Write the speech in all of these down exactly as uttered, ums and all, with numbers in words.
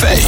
Fake.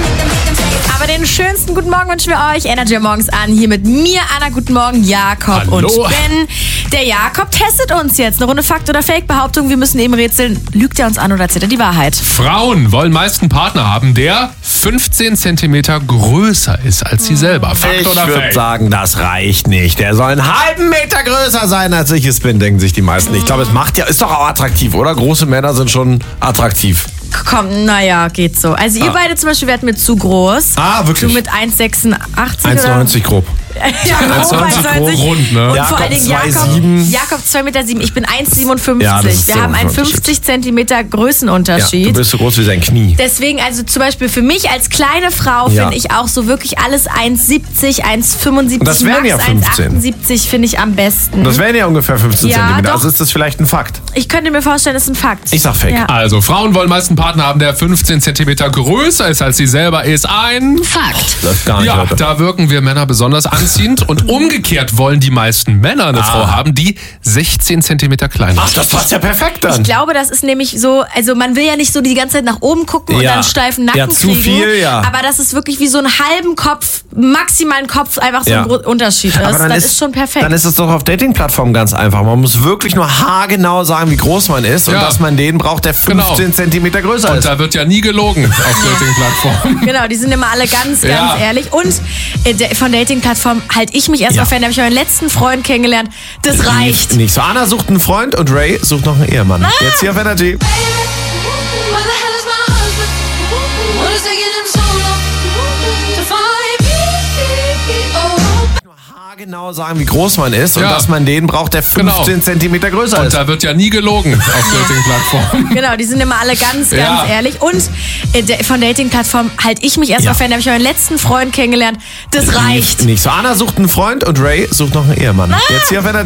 Aber den schönsten guten Morgen wünschen wir euch. Energy morgens an. Hier mit mir, Anna. Guten Morgen, Jakob Hallo. und Ben. Der Jakob testet uns jetzt. Eine Runde Fakt oder Fake. Behauptung, wir müssen eben rätseln. Lügt er uns an oder erzählt er die Wahrheit? Frauen wollen meist einen Partner haben, der fünfzehn Zentimeter größer ist als sie selber. Fakt Ich oder würde Fake? sagen, das reicht nicht. Der soll einen halben Meter größer sein, als ich es bin, denken sich die meisten. Ich glaube, es macht ja, ist doch auch attraktiv, oder? Große Männer sind schon attraktiv. Komm, naja, geht so. Also ihr Ah. beide zum Beispiel werdet mir zu groß. Ah, wirklich? Du mit eins Komma sechsundachtzig eins Komma neunzig grob. Ja, eins Komma neunzig grob, rund, ne? Und Jakob vor allen Dingen zwei Jakob, Komma sieben. Jakob zwei Komma sieben Meter, ich bin eins Komma siebenundfünfzig. Ja, das ist Wir so haben einen ein Unterschied. fünfzig Zentimeter Ja, Größenunterschied. du bist so groß wie sein Knie. Deswegen, also zum Beispiel für mich als kleine Frau Ja. finde ich auch so wirklich alles eins Komma siebzig, eins Komma fünfundsiebzig, Und das wären Max ja eins Komma fünfzehn. achtundsiebzig finde ich am besten. Das wären ja ungefähr fünfzehn Ja, Zentimeter. doch. Also ist das vielleicht ein Fakt. Ich könnte mir vorstellen, das ist ein Fakt. Ich sag Fake. Ja. Also, Frauen wollen meist einen Partner haben, der fünfzehn Zentimeter größer ist als sie selber ist. Ein Fakt. Das gar nicht Ja, heute. da wirken wir Männer besonders anziehend. Und umgekehrt wollen die meisten Männer eine Frau haben, die sechzehn Zentimeter kleiner Ach, ist. das passt ja perfekt Ich dann. glaube, das ist nämlich so, also man will ja nicht so die ganze Zeit nach oben gucken und Ja. dann steifen Nacken Ja, zu kriegen. viel, ja. Aber das ist wirklich wie so einen halben Kopf, maximalen Kopf einfach so Ja. ein Gro- Unterschied ist. Aber Das ist schon perfekt. Dann ist es doch auf Dating-Plattformen ganz einfach. Man muss wirklich nur haargenau sagen, wie groß man ist und Ja. dass man den braucht, der fünfzehn Genau. Zentimeter größer Und ist. da wird ja nie gelogen auf Dating-Plattformen. Genau, die sind immer alle ganz, ganz Ja. ehrlich. Und äh, der- von Dating-Plattformen halte ich mich erstmal Ja. Fan. Da habe ich meinen letzten Freund kennengelernt. Das reicht. Nicht so. Anna sucht einen Freund und Ray sucht noch einen Ehemann. Jetzt hier auf Energy. Where the hell is my husband? What is taking him so long to find me? Oh. Nur haargenau sagen, wie groß man ist und Ja. dass man den braucht, der fünfzehn Genau. Zentimeter größer Und ist. da wird ja nie gelogen auf Dating-Plattformen. Genau, die sind immer alle ganz, ganz Ja. ehrlich. Und äh, der- von Dating-Plattformen halte ich mich erstmal Ja. Fan. Da habe ich meinen letzten Freund kennengelernt. Das reicht. Nicht so. Anna sucht einen Freund und Ray sucht noch einen Ehemann. Jetzt hier auf Energy.